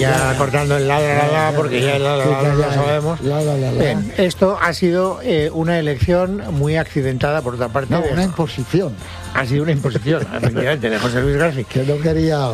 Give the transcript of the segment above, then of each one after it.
ya cortando el la, porque ya el la lo sabemos. Bien, esto ha sido una elección muy accidentada, por otra parte. No, una imposición. Ha sido una imposición, efectivamente, de José Luis García. Que no quería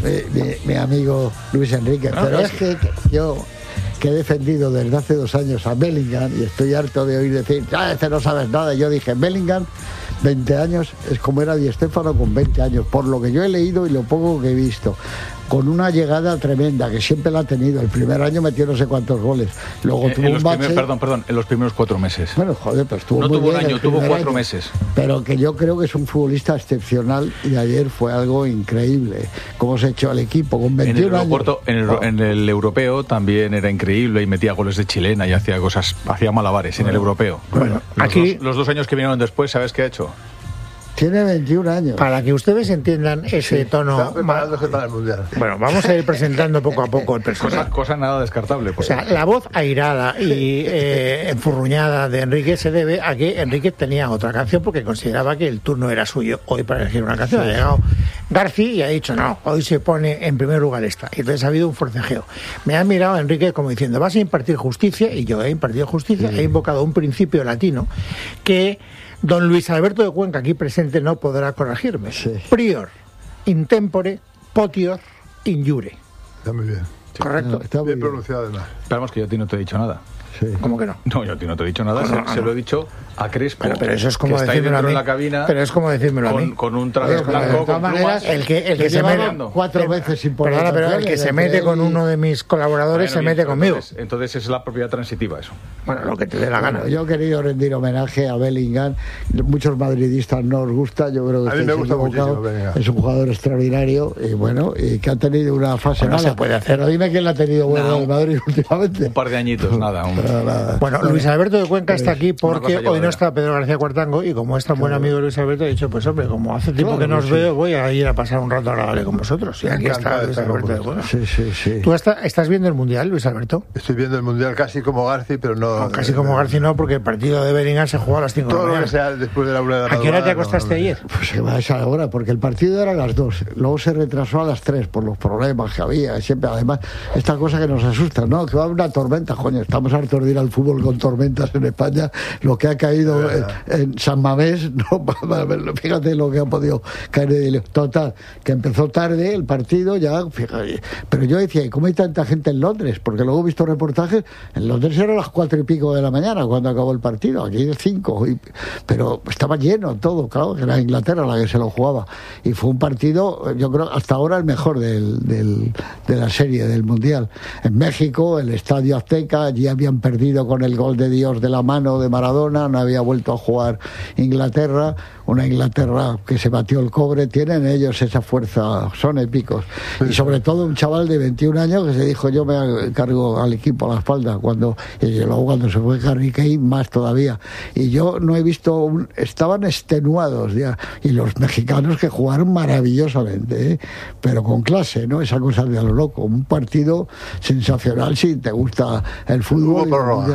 mi amigo Luis Enrique, no, pero es que yo, que he defendido desde hace 2 años a Bellingham, y estoy harto de oír decir, no sabes nada. Yo dije, Bellingham, 20 años, es como era Di Stéfano con 20 años, por lo que yo he leído y lo poco que he visto, con una llegada tremenda, que siempre la ha tenido. El primer año metió no sé cuántos goles. Luego tuvo un bache. Perdón, en los primeros 4 meses. Bueno, joder, pues estuvo no muy tuvo bien un año, tuvo 4 meses. Pero que yo creo que es un futbolista excepcional, y ayer fue algo increíble. Cómo se echó al equipo con 21 años. En el europeo también era increíble, y metía goles de chilena y hacía malabares en el europeo. Bueno, aquí los 2 años que vinieron después, ¿sabes qué ha hecho? Tiene 21 años. Para que ustedes entiendan ese tono. Está preparándose para el Mundial. Bueno, vamos a ir presentando poco a poco el personaje. Cosa nada descartable. O sea, la voz airada y enfurruñada de Enrique se debe a que Enrique tenía otra canción, porque consideraba que el turno era suyo hoy para elegir una canción. Ha llegado García y ha dicho, no, hoy se pone en primer lugar esta. Y entonces ha habido un forcejeo. Me ha mirado Enrique como diciendo, vas a impartir justicia, y yo he impartido justicia, he invocado un principio latino que don Luis Alberto de Cuenca, aquí presente, no podrá corregirme. Sí. Prior, intempore, potior, injure. Está muy bien. ¿Correcto? No, está bien bien pronunciado, además. Esperamos que yo a ti no te he dicho nada. Sí. ¿Cómo que no? No, yo a ti no te he dicho nada. Se lo he dicho a Crespo. Pero eso es como que está ahí decírmelo a dentro mí. en la cabina. Pero es como decírmelo a mí. Con un traje blanco, de todas con maneras, plumas. El que se llevaron mete 4 veces sin poner. Perdona, pero el que se mete con uno de mis colaboradores se mete conmigo. Entonces es la propiedad transitiva eso. Bueno, lo que te dé la gana. Yo he querido rendir homenaje a Bellingham. Muchos madridistas no os gusta, yo creo que a mí me gusta equivocado. muchísimo Bellingham. Es un jugador extraordinario, y bueno, y que ha tenido una fase Bueno, mala. se puede hacer. Pero dime quién la ha tenido bueno en el Madrid últimamente. Un par de añitos, nada. Bueno, Luis Alberto de Cuenca está aquí porque cosa hoy no llevadera. está Pedro García Cuartango, y como es tan buen amigo de Luis Alberto, he dicho, pues hombre, como hace tiempo que no os veo, voy a ir a pasar un rato agradable con vosotros. Y aquí está Luis Alberto de Cuenca. Sí. ¿Tú estás viendo el Mundial, Luis Alberto? Estoy viendo el Mundial casi como García, pero no... No, casi como García no, porque el partido de Bellingham se jugó a las 5 de la Todo lo que mañana. sea después de la 1 de la ¿A qué hora te madrugada, acostaste ayer? Pues que va a esa hora, porque el partido era a las 2, luego se retrasó a las 3 por los problemas que había, siempre. Además, esta cosa que nos asusta, ¿no? Que va a haber una tormenta, coño, estamos hartos de ir al fútbol con tormentas en España, lo que ha caído en San Mamés, no, fíjate lo que ha podido caer de total, que empezó tarde el partido, ya, fíjate, pero yo decía, ¿y cómo hay tanta gente en Londres? Porque luego he visto reportajes, en Londres eran las 4 y pico de la mañana cuando acabó el partido, aquí es 5, pero estaba lleno todo, claro, que era Inglaterra la que se lo jugaba, y fue un partido, yo creo, hasta ahora el mejor de la serie, del Mundial. En México, el Estadio Azteca, allí habían perdido con el gol de Dios de la mano de Maradona, no había vuelto a jugar Inglaterra, una Inglaterra que se batió el cobre. Tienen ellos esa fuerza, son épicos, y sobre todo un chaval de 21 años que se dijo, yo me cargo al equipo a la espalda, y luego cuando se fue Harry Kane más todavía, y yo no he visto estaban extenuados ya, y los mexicanos que jugaron maravillosamente, pero con clase, ¿no? Esa cosa de a lo loco, un partido sensacional si te gusta el fútbol.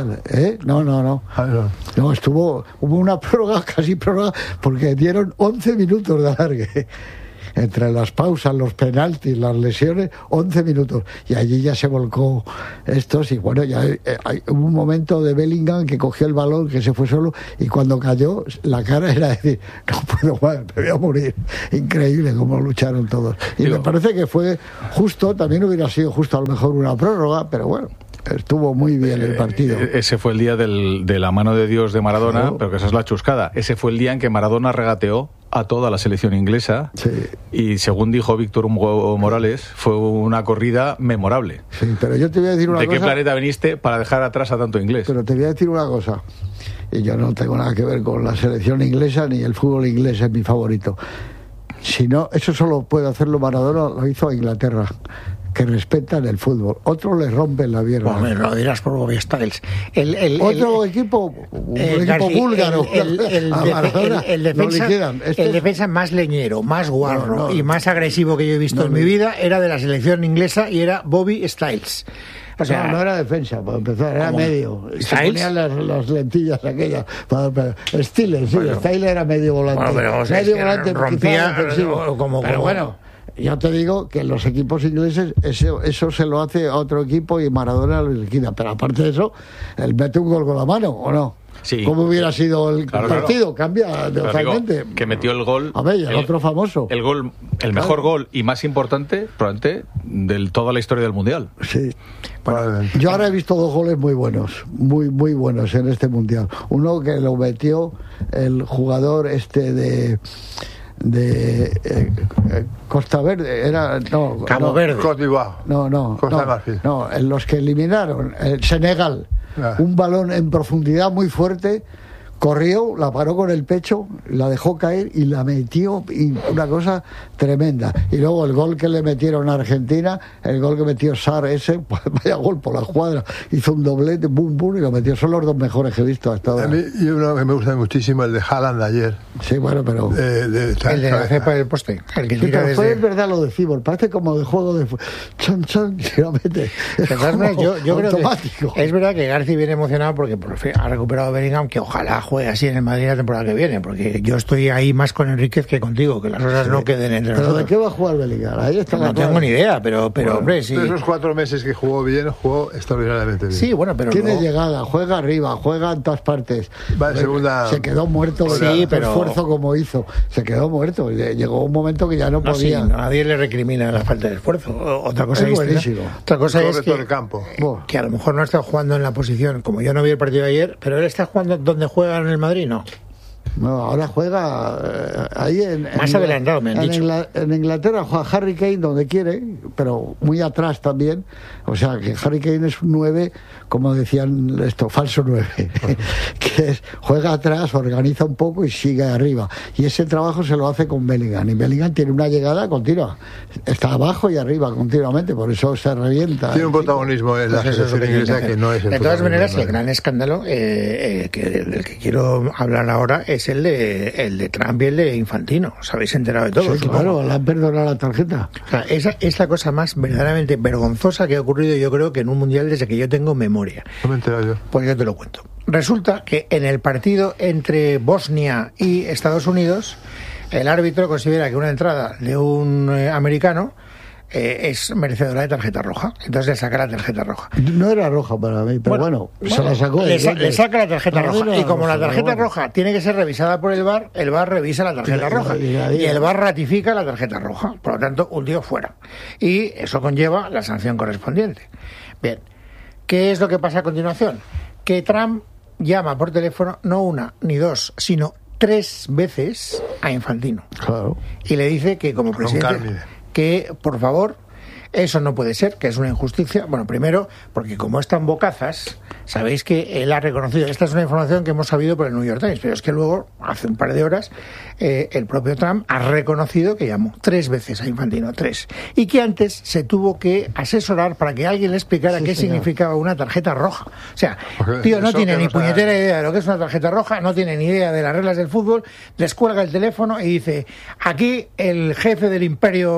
No. No, hubo una prórroga, casi prórroga, porque dieron 11 minutos de alargue. Entre las pausas, los penaltis, las lesiones, 11 minutos. Y allí ya se volcó estos, y bueno, ya hubo un momento de Bellingham que cogió el balón, que se fue solo, y cuando cayó, la cara era decir, no puedo más, me voy a morir. Increíble cómo lucharon todos. Y me parece que fue justo, también hubiera sido justo a lo mejor una prórroga, pero bueno, estuvo muy bien el partido. Ese fue el día de la mano de Dios de Maradona, claro. Pero que esa es la chuscada. Ese fue el día en que Maradona regateó a toda la selección inglesa, sí. Y según dijo Víctor Hugo Morales, fue una corrida memorable. Sí, pero yo te voy a decir una cosa. ¿De qué planeta viniste para dejar atrás a tanto inglés? Pero te voy a decir una cosa, y yo no tengo nada que ver con la selección inglesa, ni el fútbol inglés es mi favorito. Si no, eso solo puede hacerlo Maradona, lo hizo a Inglaterra, que respetan el fútbol. Otros les rompen la pierna. Bueno, lo dirás por Bobby Styles. Otro equipo, un equipo búlgaro. El defensa más leñero, más guarro y más agresivo que yo he visto en mi vida era de la selección inglesa, y era Bobby Styles. O sea, no era defensa, para empezar, era medio. Se ponían las lentillas aquellas. Styles, sí, Styles era medio volante. Bueno, pero, medio volante, rompía ofensivo. como pero bueno, ya te digo que en los equipos ingleses eso se lo hace a otro equipo y Maradona lo liquida. Pero aparte de eso, él mete un gol con la mano, ¿o no? Sí. ¿Cómo hubiera sido el partido? Claro. Cambia totalmente. Que metió el gol. A ver, el otro famoso. El mejor gol y más importante, probablemente, de toda la historia del Mundial. Sí. Bueno, yo ahora he visto 2 goles muy buenos, muy buenos en este Mundial. Uno que lo metió el jugador de Costa Verde, Cabo Verde. Côte d'Ivoire. Costa de Marfil. No, en los que eliminaron el Senegal. Un balón en profundidad muy fuerte, corrió, la paró con el pecho, la dejó caer y la metió, y una cosa tremenda. Y luego el gol que le metieron a Argentina, el gol que metió Sar ese, pues vaya gol por la cuadra, hizo un doblete, bum bum, y lo metió. Son los 2 mejores que he visto hasta ahora. A mí, y uno que me gusta muchísimo, el de Haaland de ayer. Sí, bueno, pero El de la cepa del poste, el que sí, tira pero desde... es verdad lo de fútbol, parece como de juego de chan chan, y lo mete. Yo creo Automático. que es verdad que García viene emocionado porque por fin ha recuperado a Bellingham, que ojalá juegue así en el Madrid la temporada que viene, porque yo estoy ahí más con Enríquez que contigo, que las cosas no queden entre ¿Pero nosotros. de qué va a jugar Bellingham? Ahí está No tengo ni idea, pero hombre, sí. De esos 4 meses que jugó bien, jugó extraordinariamente bien. Sí, bueno, pero tiene luego... llegada, juega arriba, juega en todas partes. Va en segunda... Se quedó muerto de Sí, tanto pero... esfuerzo como hizo. Se quedó muerto. Llegó un momento que ya no No, podía. sí, nadie le recrimina la falta de esfuerzo. Otra cosa Es es buenísimo. Otra cosa Corre es todo el campo. que a lo mejor no está jugando en la posición, como yo no vi el partido de ayer, pero él está jugando donde juega en el Madrid, no. No, ahora juega ahí Más adelantado, me han dicho. En Inglaterra juega Harry Kane donde quiere, pero muy atrás también. O sea, que Harry Kane es un 9, como decían falso 9, que juega atrás, organiza un poco y sigue arriba. Y ese trabajo se lo hace con Bellingham. Y Bellingham tiene una llegada continua. Está abajo y arriba continuamente, por eso se revienta. Tiene un protagonismo en la selección inglesa que no es el de todas maneras, el protagonismo. gran escándalo del que quiero hablar ahora es el de Trump y el de Infantino. ¿Os habéis enterado de todo? Sí, claro, le han perdonado la tarjeta. O sea, esa es la cosa más verdaderamente vergonzosa que ha ocurrido, yo creo, que en un mundial desde que yo tengo memoria. No me he enterado yo. Pues yo te lo cuento. Resulta que en el partido entre Bosnia y Estados Unidos, el árbitro considera que una entrada de un americano es merecedora de tarjeta roja. Entonces le saca la tarjeta roja. No era roja para mí, pero bueno se la sacó. Le saca la tarjeta roja. Y como la tarjeta bueno. roja tiene que ser revisada por el VAR revisa la tarjeta roja. Y el VAR ratifica la tarjeta roja. Por lo tanto, un tío fuera. Y eso conlleva la sanción correspondiente. Bien. ¿Qué es lo que pasa a continuación? Que Trump llama por teléfono no 1 ni 2, sino 3 veces a Infantino. Claro. Y le dice que como presidente, que por favor, eso no puede ser, que es una injusticia. Bueno, primero, porque como están bocazas, sabéis que él ha reconocido, esta es una información que hemos sabido por el New York Times, pero es que luego, hace un par de horas, el propio Trump ha reconocido que llamó 3 veces a Infantino, 3, y que antes se tuvo que asesorar para que alguien le explicara qué significaba una tarjeta roja. O sea, tío, no tiene ni puñetera idea de lo que es una tarjeta roja, no tiene ni idea de las reglas del fútbol, descuelga el teléfono y dice, aquí el jefe del imperio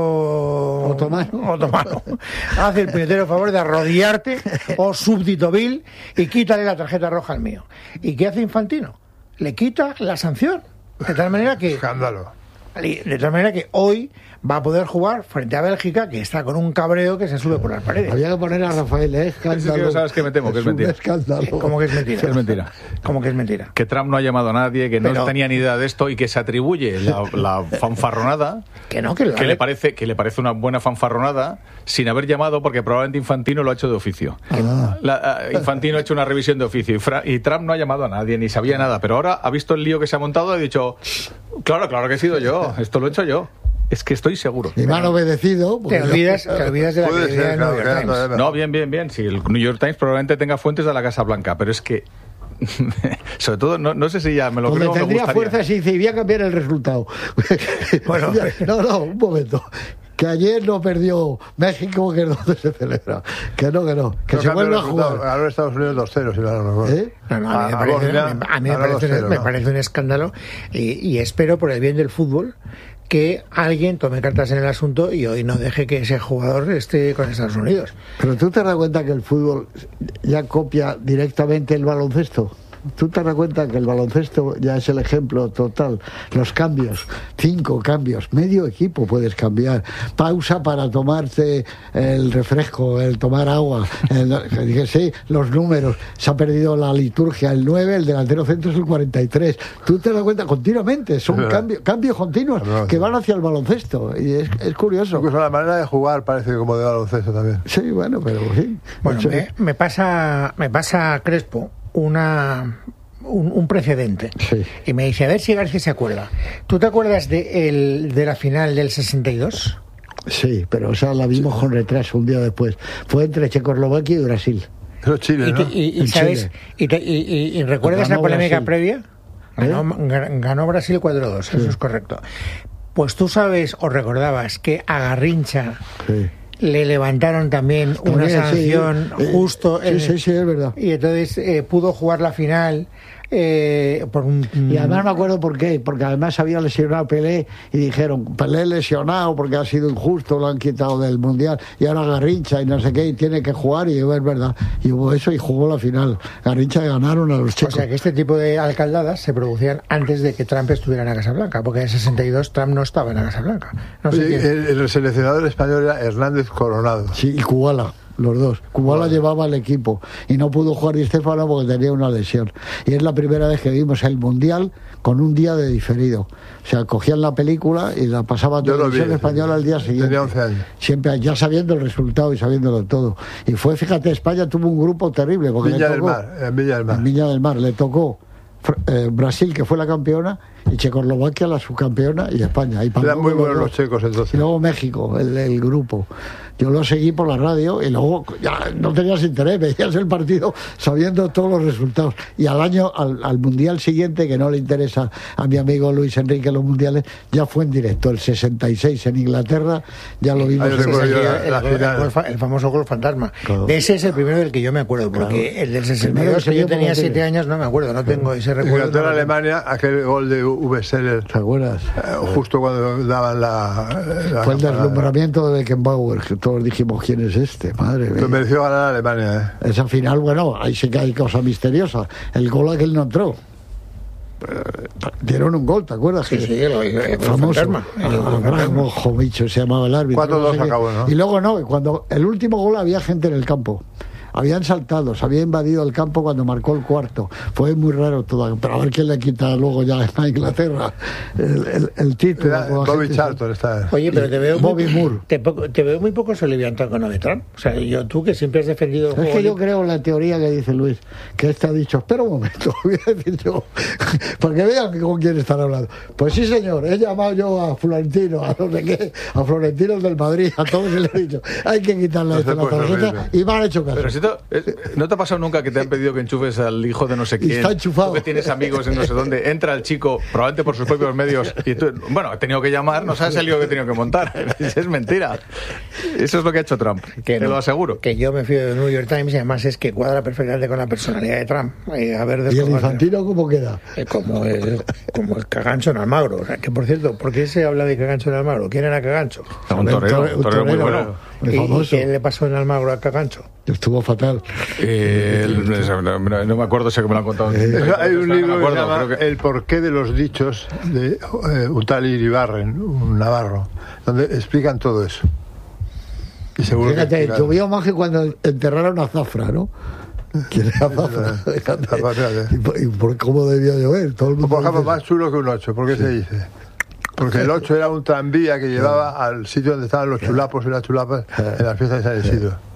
otomano hace el puñetero favor de arrodillarte, oh súbdito vil, y quítale la tarjeta roja al mío. ¿Y qué hace Infantino? Le quita la sanción. De tal manera que... Escándalo. De tal manera que hoy va a poder jugar frente a Bélgica, que está con un cabreo que se sube por las paredes. Había que poner a Rafael, escándalo. Sí, sabes que me temo que es mentira. Un escándalo. ¿Cómo que es mentira? Sí, es mentira. ¿Cómo que es mentira? Que Trump no ha llamado a nadie, que no Pero- tenía ni idea de esto y que se atribuye la fanfarronada, Que no, que lo que le parece una buena fanfarronada, sin haber llamado, porque probablemente Infantino lo ha hecho de oficio. Infantino ha hecho una revisión de oficio y Trump no ha llamado a nadie, ni sabía nada, pero ahora ha visto el lío que se ha montado y ha dicho, claro que he sido yo, esto lo he hecho yo. Es que estoy seguro. Y me han obedecido. Te olvidas de la Puede credibilidad ser, del New York claro, Times. claro. No, bien. Sí, el New York Times probablemente tenga fuentes de la Casa Blanca, pero es que, sobre todo, no sé si ya me lo Donde creo o me tendría gustaría. fuerza si dice, y voy a cambiar el resultado. Bueno, no, un momento. Que ayer no perdió México, que es donde se celebra. Que no. Que No se cambia vuelva a el resultado. jugar. Ganó Estados Unidos 2-0, si no lo recuerdo. ¿Eh? No, a mí me parece un escándalo y espero por el bien del fútbol que alguien tome cartas en el asunto y hoy no deje que ese jugador esté con Estados Unidos. Pero tú te das cuenta que el fútbol ya copia directamente el baloncesto. Tú te das cuenta que el baloncesto ya es el ejemplo total. Los cambios, 5 cambios, medio equipo puedes cambiar. Pausa para tomarte el refresco, el tomar agua, sí, los números. Se ha perdido la liturgia, el 9, el delantero centro es el 43. Tú te das cuenta continuamente, son cambios continuos que van hacia el baloncesto. Y es curioso. Incluso la manera de jugar parece como de baloncesto también. Sí, bueno, pero sí. Bueno, me pasa Crespo un precedente. Sí. Y me dice, a ver si García se acuerda. ¿Tú te acuerdas de la final del 62? Sí, pero o sea, la vimos con retraso un día después. Fue entre Checoslovaquia y Brasil. Eso es Chile, ¿no? Y ¿sabes? ¿Y recuerdas la polémica previa? Ganó Brasil 4-2, sí. Eso es correcto. Pues tú sabes o recordabas que a Garrincha le levantaron también una sanción justo sí, es verdad. Y entonces pudo jugar la final por un... Y además me acuerdo por qué, porque además había lesionado a Pelé y dijeron, Pelé lesionado porque ha sido injusto, lo han quitado del Mundial y ahora Garrincha y no sé qué, y tiene que jugar, y es verdad, y hubo eso y jugó la final. Garrincha ganaron a los chicos. O sea que este tipo de alcaldadas se producían antes de que Trump estuviera en la Casa Blanca, porque en el 62 Trump no estaba en la Casa Blanca. No sé el seleccionador español era Hernández Coronado. Sí, y Kubala. Los dos. Kubala llevaba el equipo y no pudo jugar Di Stéfano porque tenía una lesión. Y es la primera vez que vimos el Mundial con un día de diferido. O sea, cogían la película y la pasaban a televisión española al día siguiente. Tenía 11 años. Siempre, ya sabiendo el resultado y sabiéndolo todo. Y fue, fíjate, España tuvo un grupo terrible. Porque Viña del Mar. En Viña del Mar. Le tocó Brasil, que fue la campeona, y Checoslovaquia la subcampeona, y España. Y eran muy buenos los checos entonces. Y luego México, el grupo. Yo lo seguí por la radio y luego ya no tenías interés, veías el partido sabiendo todos los resultados. Y al mundial siguiente, que no le interesa a mi amigo Luis Enrique los mundiales, ya fue en directo, el 66 en Inglaterra, ya lo vimos. El famoso gol fantasma. Claro. De ese es el primero del que yo me acuerdo, porque el del 62, que yo tenía 7 años, no me acuerdo, no tengo ese recuerdo. Inglaterra, Alemania, aquel gol de Uwe Seeler. ¿Te acuerdas? Justo cuando daban la fue el deslumbramiento de Beckenbauer, que todos dijimos, ¿quién es este? Madre mía. Lo mereció ganar a Alemania. Esa final, bueno, ahí sí que hay cosa misteriosa. El gol aquel no entró. Dieron un gol, ¿te acuerdas? Sí, el famoso. Jomicho se llamaba el árbitro. 4-2 acabó, ¿no? Y luego no, cuando el último gol había gente en el campo. Habían saltado, se había invadido el campo cuando marcó el cuarto. Fue muy raro todo, pero a ver quién le quita luego ya a Inglaterra el título. Bobby Charlton está. Oye, pero te veo Bobby Moore. Te veo muy poco soliviantado con lo de Trump. O sea, tú que siempre has defendido el juego. Es que yo creo en la teoría que dice Luis, que este ha dicho, espera un momento, voy a decir yo, para que vean con quién están hablando. Pues sí, señor, he llamado yo a Florentino, a no sé qué, a Florentino del Madrid, a todos les he dicho, hay que quitarle la tarjeta, y me han hecho caso. ¿No te ha pasado nunca que te han pedido que enchufes al hijo de no sé quién? Está enchufado. Tú que tienes amigos en no sé dónde, entra el chico, probablemente por sus propios medios, y tú, bueno, he tenido que llamar, no sabes el lío que he tenido que montar. Es mentira. Eso es lo que ha hecho Trump, te lo aseguro. Que yo me fío de New York Times y además es que cuadra perfectamente con la personalidad de Trump. ¿Y el Infantino cómo queda? Como el Cagancho en Almagro. O sea, que por cierto, ¿por qué se habla de Cagancho en Almagro? ¿Quién era Cagancho? Un torero muy bueno. ¿Y qué le pasó en Almagro a Cagancho? Estuvo fatal. No me acuerdo, sé que me lo han contado. Hay un libro que se llama El porqué de los dichos de Utal Iribarren, un navarro, donde explican todo eso. Y seguro fíjate, llovió más que cuando enterraron a Zafra, ¿no? ¿Quién era Zafra? ¿Y por cómo debía llover? Todo el mundo por ejemplo, más chulo que un 8. ¿Por qué se dice? Porque el 8 era un tranvía que llevaba al sitio donde estaban los chulapos y las chulapas en las fiestas de San Isidro.